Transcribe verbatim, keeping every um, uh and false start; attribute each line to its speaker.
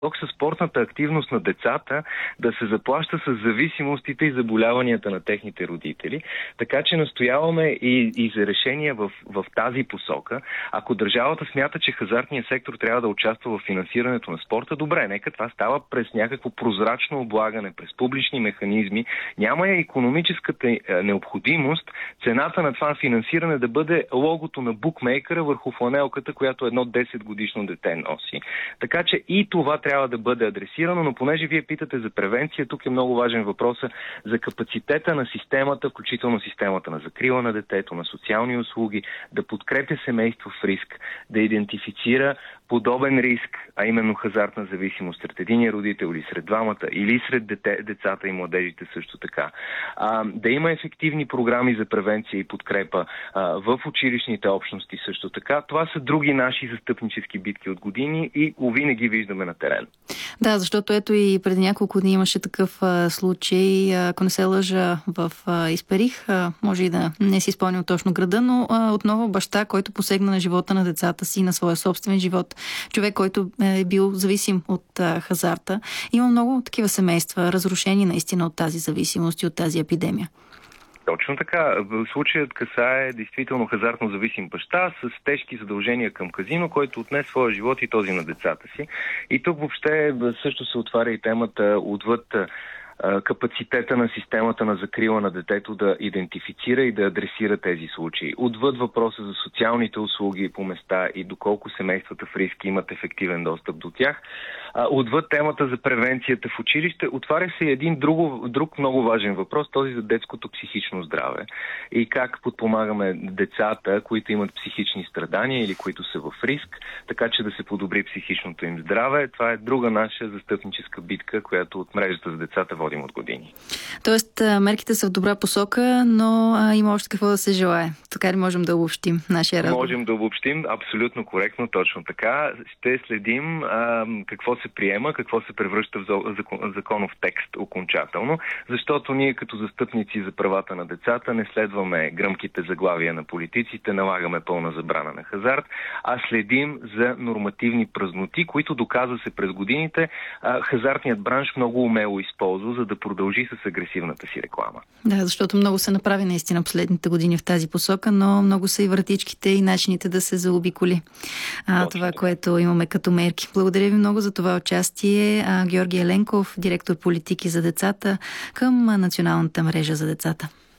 Speaker 1: със спортната активност на децата да се заплаща с зависимостите и заболяванията на техните родители. Така че настояваме и, и за решения в, в тази посока. Ако държавата смята, че хазартният сектор трябва да участва в финансирането на спорта, добре, нека това става през някакво прозрачно облагане, през публични механизми. Няма и икономическата необходимост цената на това финансиране да бъде логото на букмейкъра върху фланелката, която едно десет годишно дете носи. Така че и това трябва да бъде адресирано, но понеже вие питате за превенция, тук е много важен въпрос за капацитета на системата, включително системата на закрила на детето, на социални услуги, да подкрепя семейство в риск, да идентифицира подобен риск, а именно хазартна зависимост сред единия родител или сред двамата, или сред дете, децата и младежите също така. А, да има ефективни програми за превенция и подкрепа а, в училищните общности също така. Това са други наши застъпнически битки от години и винаги виждаме на терен.
Speaker 2: Да, защото ето и преди няколко дни имаше такъв а, случай, ако не се лъжа, в а, Исперих, а, може и да не си спомням точно града, но а, отново баща, който посегна на живота на децата си, на своя собствен живот. Човек, който е бил зависим от а, хазарта. Има много такива семейства, разрушени наистина от тази зависимост и от тази епидемия.
Speaker 1: Точно така. Случаят касае действително хазартно зависим баща с тежки задължения към казино, който отне своя живот и този на децата си. И тук въобще също се отваря и темата отвъд капацитета на системата на закрила на детето да идентифицира и да адресира тези случаи. Отвъд въпроса за социалните услуги по места и доколко семействата в риск имат ефективен достъп до тях. Отвъд темата за превенцията в училище, отваря се един друг, друг много важен въпрос, този за детското психично здраве. И как подпомагаме децата, които имат психични страдания или които са в риск, така че да се подобри психичното им здраве. Това е друга наша застъпническа битка, която от мрежата за децата водим от години.
Speaker 2: Тоест, мерките са в добра посока, но а, има още какво да се желае. Така ли можем да обобщим нашия разговор?
Speaker 1: Можем да обобщим, абсолютно коректно, точно така. Ще следим а, какво се приема, какво се превръща в закон, законов текст окончателно, защото ние като застъпници за правата на децата не следваме гръмките заглавия на политиците, налагаме пълна забрана на хазарт, а следим за нормативни празноти, които доказва се през годините а, хазартният бранш много умело използва, за да продължи с агресивната си реклама.
Speaker 2: Да, защото много се направи наистина последните години в тази посока, но много са и вратичките и начините да се заобиколи а, това, което имаме като мерки. Благодаря ви много за това участие. А, Георги Еленков, директор политики за децата към Националната мрежа за децата.